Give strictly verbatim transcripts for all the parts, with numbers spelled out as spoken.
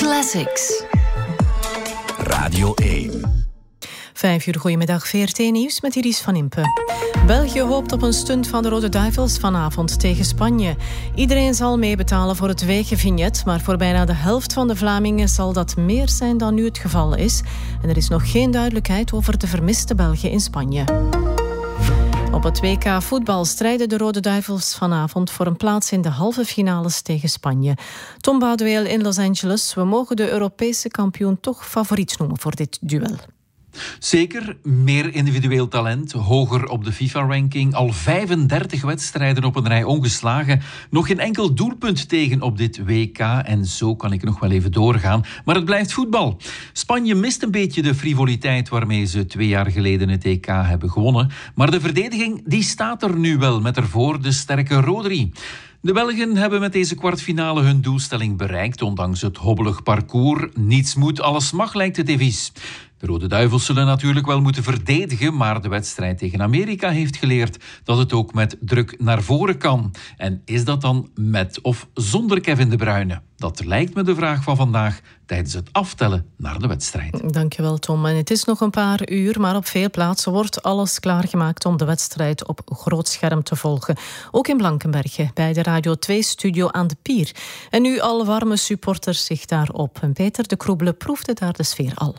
Classics. Radio één. Vijf uur, goedemiddag, V R T-nieuws met Iris van Impe. België hoopt op een stunt van de Rode Duivels vanavond tegen Spanje. Iedereen zal meebetalen voor het wegenvignet, maar voor bijna de helft van de Vlamingen zal dat meer zijn dan nu het geval is. En er is nog geen duidelijkheid over de vermiste Belgen in Spanje. Op het W K voetbal strijden de Rode Duivels vanavond voor een plaats in de halve finales tegen Spanje. Tom Boudeweil in Los Angeles. We mogen de Europese kampioen toch favoriet noemen voor dit duel. Zeker, meer individueel talent, hoger op de FIFA-ranking, al vijfendertig wedstrijden op een rij ongeslagen, nog geen enkel doelpunt tegen op dit W K en zo kan ik nog wel even doorgaan. Maar het blijft voetbal. Spanje mist een beetje de frivoliteit waarmee ze twee jaar geleden het E K hebben gewonnen, maar de verdediging die staat er nu wel met ervoor de sterke Rodri. De Belgen hebben met deze kwartfinale hun doelstelling bereikt, ondanks het hobbelig parcours. Niets moet, alles mag, lijkt de devies. De Rode Duivels zullen natuurlijk wel moeten verdedigen, maar de wedstrijd tegen Amerika heeft geleerd dat het ook met druk naar voren kan. En is dat dan met of zonder Kevin De Bruyne? Dat lijkt me de vraag van vandaag tijdens het aftellen naar de wedstrijd. Dankjewel, Tom. En het is nog een paar uur, maar op veel plaatsen wordt alles klaargemaakt om de wedstrijd op groot scherm te volgen. Ook in Blankenberge, bij de Radio twee-studio aan de Pier. En nu al warme supporters zich daarop. En Peter de Kroebele proefde daar de sfeer al.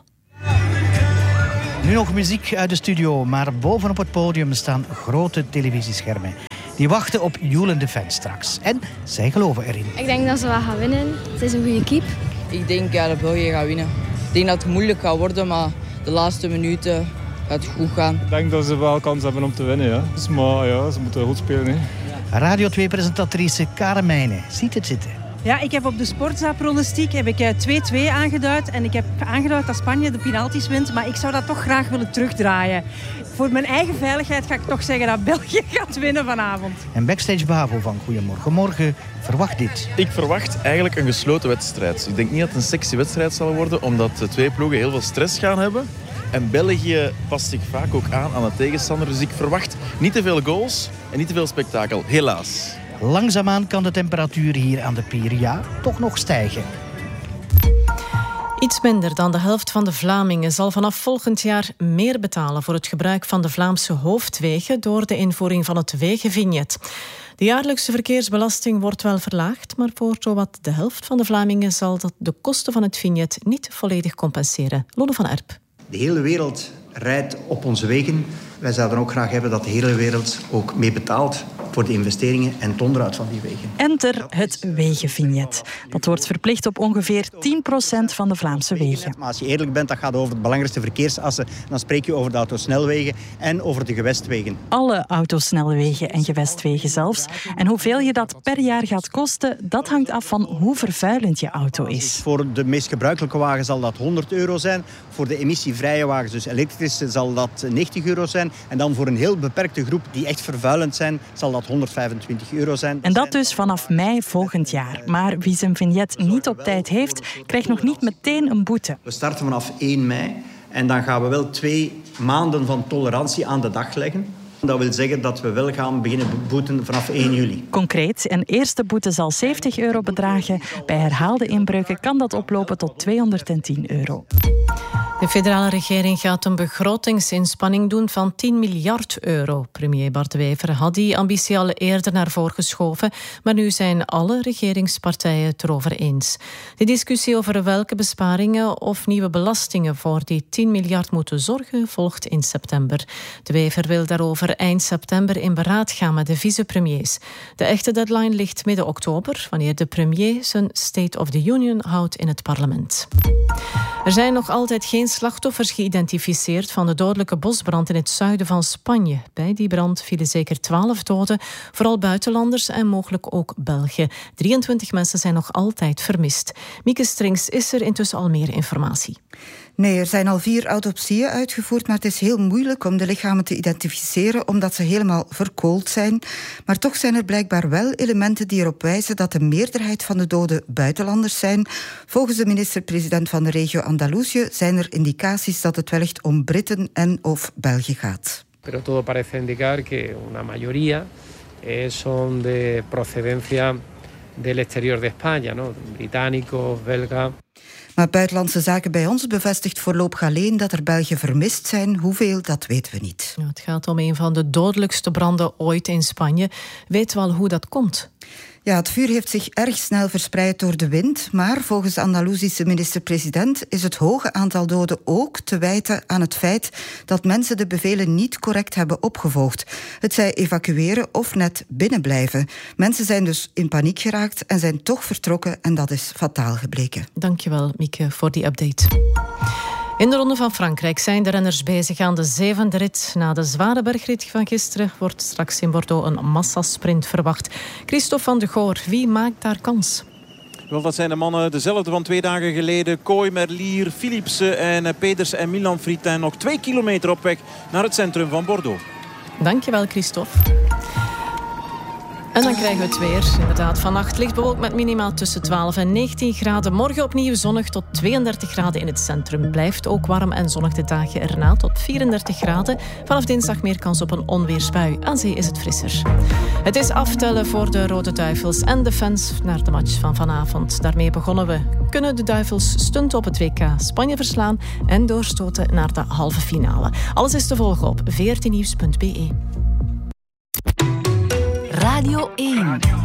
Nu nog muziek uit de studio, maar bovenop het podium staan grote televisieschermen. Die wachten op joelende fans straks. En zij geloven erin. Ik denk dat ze wel gaan winnen. Het is een goede keep. Ik denk ja, dat België gaat winnen. Ik denk dat het moeilijk gaat worden, maar de laatste minuten gaat het goed gaan. Ik denk dat ze wel kans hebben om te winnen. Ja. Dus, maar ja, ze moeten goed spelen. Hè. Radio twee-presentatrice Karen Meijnen ziet het zitten. Ja, ik heb op de Sportza-pronostiek heb ik twee-twee aangeduid. En ik heb aangeduid dat Spanje de penalties wint. Maar ik zou dat toch graag willen terugdraaien. Voor mijn eigen veiligheid ga ik toch zeggen dat België gaat winnen vanavond. En Backstage Bavo van Goedemorgen Morgen verwacht dit. Ik verwacht eigenlijk een gesloten wedstrijd. Ik denk niet dat het een sexy wedstrijd zal worden, omdat de twee ploegen heel veel stress gaan hebben. En België past zich vaak ook aan aan de tegenstander. Dus ik verwacht niet te veel goals en niet te veel spektakel, helaas. Langzaamaan kan de temperatuur hier aan de Pier ja toch nog stijgen. Iets minder dan de helft van de Vlamingen zal vanaf volgend jaar meer betalen voor het gebruik van de Vlaamse hoofdwegen door de invoering van het wegenvignet. De jaarlijkse verkeersbelasting wordt wel verlaagd, maar voor zowat de helft van de Vlamingen zal dat de kosten van het vignet niet volledig compenseren. Lode van Erp. De hele wereld rijdt op onze wegen. Wij zouden ook graag hebben dat de hele wereld ook mee betaalt voor de investeringen en het onderhoud van die wegen. Enter het wegenvignet. Dat wordt verplicht op ongeveer tien procent van de Vlaamse wegen. Maar als je eerlijk bent, dat gaat over de belangrijkste verkeersassen. Dan spreek je over de autosnelwegen en over de gewestwegen. Alle autosnelwegen en gewestwegen zelfs. En hoeveel je dat per jaar gaat kosten, dat hangt af van hoe vervuilend je auto is. Voor de meest gebruikelijke wagen zal dat honderd euro zijn. Voor de emissievrije wagens, dus elektrische, zal dat negentig euro zijn. En dan voor een heel beperkte groep die echt vervuilend zijn, zal dat honderdvijfentwintig euro zijn. En dat dus vanaf mei volgend jaar. Maar wie zijn vignet niet op tijd heeft, krijgt nog niet meteen een boete. We starten vanaf één mei en dan gaan we wel twee maanden van tolerantie aan de dag leggen. Dat wil zeggen dat we wel gaan beginnen boeten vanaf één juli. Concreet, een eerste boete zal zeventig euro bedragen. Bij herhaalde inbreuken kan dat oplopen tot tweehonderdtien euro. De federale regering gaat een begrotingsinspanning doen van tien miljard euro. Premier Bart De Wever had die ambitie al eerder naar voren geschoven, maar nu zijn alle regeringspartijen het erover eens. De discussie over welke besparingen of nieuwe belastingen voor die tien miljard moeten zorgen volgt in september. De Wever wil daarover eind september in beraad gaan met de vicepremiers. De echte deadline ligt midden oktober, wanneer de premier zijn State of the Union houdt in het parlement. Er zijn nog altijd geen slachtoffers geïdentificeerd van de dodelijke bosbrand in het zuiden van Spanje. Bij die brand vielen zeker twaalf doden, vooral buitenlanders en mogelijk ook Belgen. drieëntwintig mensen zijn nog altijd vermist. Mieke Strings, is er intussen al meer informatie? Nee, er zijn al vier autopsieën uitgevoerd, maar het is heel moeilijk om de lichamen te identificeren omdat ze helemaal verkoold zijn. Maar toch zijn er blijkbaar wel elementen die erop wijzen dat de meerderheid van de doden buitenlanders zijn. Volgens de minister-president van de regio Andalusië zijn er indicaties dat het wellicht om Britten en of België gaat. Pero todo parece indicar que una mayoría eh, son de procedencia del exterior de España, ¿no? Británicos, belgas. Maar Buitenlandse Zaken bij ons bevestigt voorlopig alleen dat er Belgen vermist zijn. Hoeveel, dat weten we niet. Ja, het gaat om een van de dodelijkste branden ooit in Spanje. Weet wel hoe dat komt? Ja, het vuur heeft zich erg snel verspreid door de wind, maar volgens de Andalusische minister-president is het hoge aantal doden ook te wijten aan het feit dat mensen de bevelen niet correct hebben opgevolgd. Het zij evacueren of net binnenblijven. Mensen zijn dus in paniek geraakt en zijn toch vertrokken en dat is fataal gebleken. Dankjewel, Mieke, voor die update. In de Ronde van Frankrijk zijn de renners bezig aan de zevende rit. Na de zware bergrit van gisteren wordt straks in Bordeaux een massasprint verwacht. Christophe van de Goor, wie maakt daar kans? Wel, dat zijn de mannen dezelfde van twee dagen geleden. Kooi, Merlier, Philipsen en Peders en Milan Fritin. Nog twee kilometer op weg naar het centrum van Bordeaux. Dankjewel, Christophe. En dan krijgen we het weer. Inderdaad, vannacht licht bewolkt met minimaal tussen twaalf en negentien graden. Morgen opnieuw zonnig tot tweeëndertig graden in het centrum. Blijft ook warm en zonnig de dagen erna tot vierendertig graden. Vanaf dinsdag meer kans op een onweersbui. Aan zee is het frisser. Het is aftellen voor de Rode Duivels en de fans naar de match van vanavond. Daarmee begonnen we. Kunnen de Duivels stunten op het W K Spanje verslaan en doorstoten naar de halve finale. Alles is te volgen op veertien nieuws punt be. Radio één.